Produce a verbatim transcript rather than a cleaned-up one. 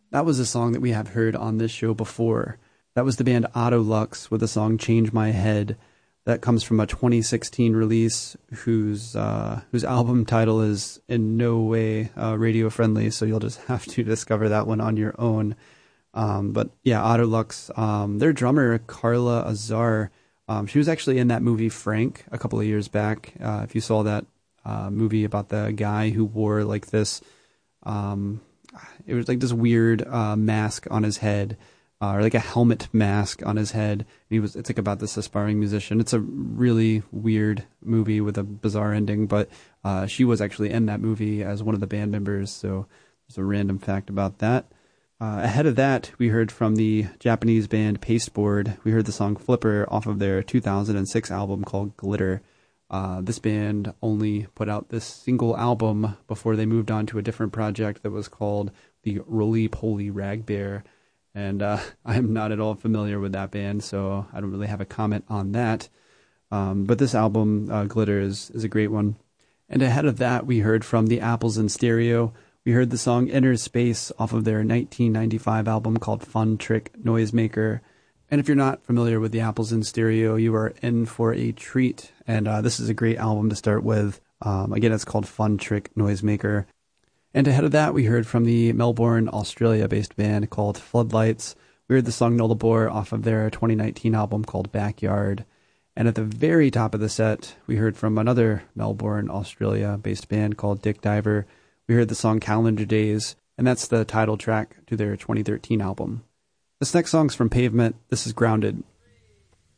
That was a song that we have heard on this show before. That was the band Autolux with the song Change My Head. That comes from a twenty sixteen release whose uh, whose album title is in no way uh, radio friendly, so you'll just have to discover that one on your own. Um, but yeah, Autolux, um, their drummer, Carla Azar, um, she was actually in that movie Frank a couple of years back. Uh, if you saw that uh, movie about the guy who wore like this, um, it was like this weird uh, mask on his head. Uh, or like a helmet mask on his head. And he was, it's like about this aspiring musician. It's a really weird movie with a bizarre ending, but uh, she was actually in that movie as one of the band members, so there's a random fact about that. Uh, ahead of that, we heard from the Japanese band Pasteboard. We heard the song Flipper off of their two thousand six album called Glitter. Uh, this band only put out this single album before they moved on to a different project that was called the Roly Poly Rag Bear. And uh, I'm not at all familiar with that band, so I don't really have a comment on that. Um, but this album, uh, Glitter, is, is a great one. And ahead of that, we heard from the Apples in Stereo. We heard the song Inner Space off of their nineteen ninety-five album called Fun Trick Noisemaker. And if you're not familiar with the Apples in Stereo, you are in for a treat. And uh, this is a great album to start with. Um, again, it's called Fun Trick Noisemaker. And ahead of that, we heard from the Melbourne, Australia-based band called Floodlights. We heard the song Nullarbor off of their twenty nineteen album called Backyard. And at the very top of the set, we heard from another Melbourne, Australia-based band called Dick Diver. We heard the song Calendar Days, and that's the title track to their twenty thirteen album. This next song's from Pavement. This is Grounded.